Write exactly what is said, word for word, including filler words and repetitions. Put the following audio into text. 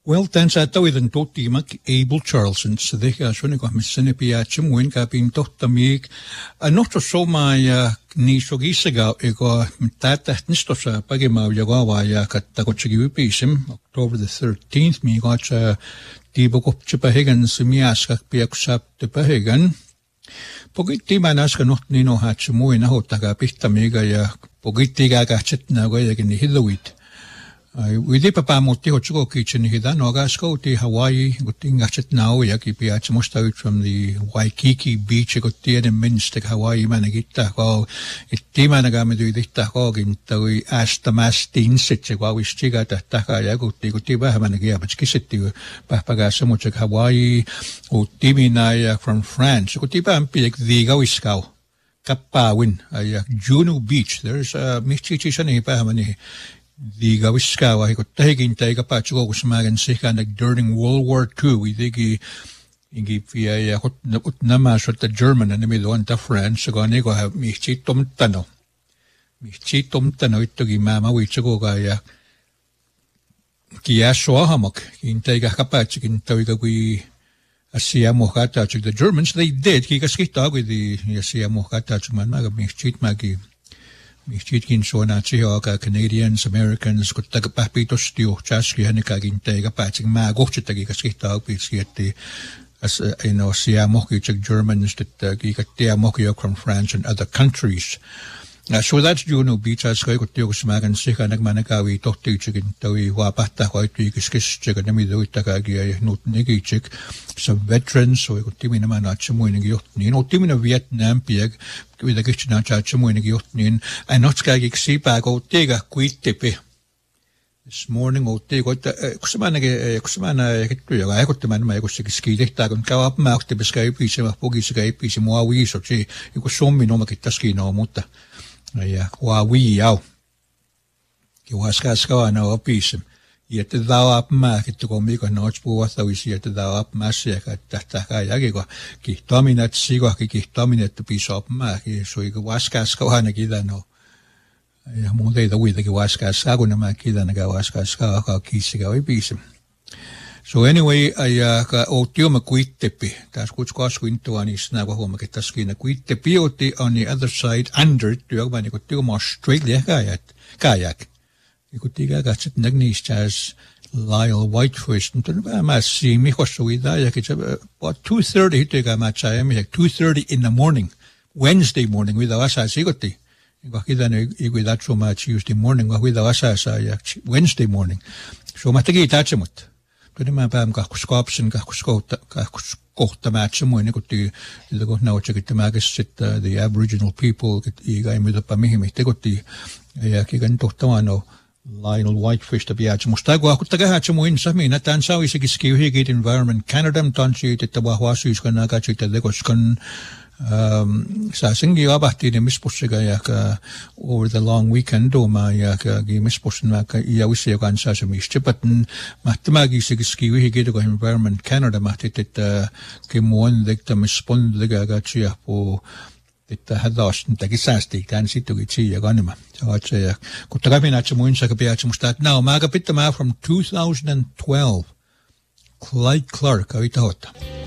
Well, dan sa tawid ang toti mag Abel Charlson sa deka suni ko misin pia chumuin ka pin totta mig anotto soma ya ni sogisaga ego tata nisto sa pagimaw yagawa ya katta ko chigi wipisim October the thirteenth mi got sa tibo ko chipahegan sumias ka pia kusap te pahegan pogiti manas ka not nino ha chumuin na hota ka pista miga ya pogiti ga ka chitna go ya ni hilowit we did papa moti hochugo kitchen hida nogasko ti Hawaii guting gachet now yaki piach most out from the Waikiki beach gutti in Minster Hawaii managita ko itti managame du ditta ko gintoi asta mastin sitche wa wistiga ta taka ya gutti gutti ba managia bachkisetti pa pagasa mo chak Hawaii o timinaya from France gutti ba ampiek diga wiskau kapawin ay Juno Beach there's a michichi shani pa mani the Gawiskawa, he got taking take a patch of Smagan sick and during World War Two. We think he gave a Namas at the German and the middle one to France. So, I go have me cheatum tunnel. Me cheatum tunnel to give Mamma, which go Gaya Kiaswa hammock in take a capatch in Toga. We a Siamohata. The Germans, they did. He got skit out with the Siamohata man, Maggie cheat Maggie. Michitkin so Nazi ka Canadians, Americans, ko taga papito stio, chaski hanika gintega patching ma gochitagi kaskita upisieti as you know, siya moki chak Germans that gikatia moki from France and other countries. Uh, so that's Juno Beach as kay kutyo kusmagan sika nagmanagawi tohti chikin tawi wapata ko ito ikiskis chika namido itagagi not nigichik some veterans so ikutimi naman at chumuin nagiyotnin o timi na Vietnam piyag with a kitchen at chumuin nagiyotnin and not skagi ksipa go tega kuitepe this morning o tego kusman nag kusman na kituyo ay kutiman may kusikiski tagon kawap maakte beskay pisi mapogi skay pisi muawi so chi ikusomi no makitaski no muta ja Huawei jau. Ki waskaska na opisem. Yet thou up ma ki to mi ko no chpu wa thawi si yet thou up ma se ka ta ta ka ya ki ko ki dominate si ko ki ki dominate to piece up ma ki so ki waskaska na ki da no. Ja mo dei da wi da ki waskaska ko na ma ki da na ga waskaska ka ki si ga opisem. So anyway, I uh o tio ma kuitepi. Tas kuts kas kuinto ani sna ko homa ketas kina kuitepi oti on the other side under tio ma ni ko tio ma Australia kayak kayak. Ko tiga gatsit nagnis chas Lyle Whitefish and ba ma si mi ko so ida ya ke about two thirty tiga ma cha mi two thirty in the morning Wednesday morning with us as igoti. Ko kida ne igida so much Tuesday morning with us as Wednesday morning. So matagi tachemut. Kuni mä päivän kahkuskopsen kahkuskouta kahkuskohta matcha moi niin kuti ilo ko naucha kitta mäkis the Aboriginal people kit iga imita pa mihin mihte kuti ja kikan tohtamano Lionel Whitefish to be at musta go akutta ga hacha moi insa mina tan sawi se kiskiu higit environment Canada tan chi te wa wasu skana ga chi te de koskan um sa singi abahti ne mispossiga ya ka over the long weekend do ma ya ka gi misposna ka ya wisi kan sa se mischipatan matmagi se skiwi higit go environment Canada matit ke mon de ta mispond de ga chi ya po ita hadas ta gisasti kan situ gi chi ya ganima so cha ya kutagamina cha moin sa ka pia cha mustat now maga pitta ma from two thousand twelve Clyde Clark avita hota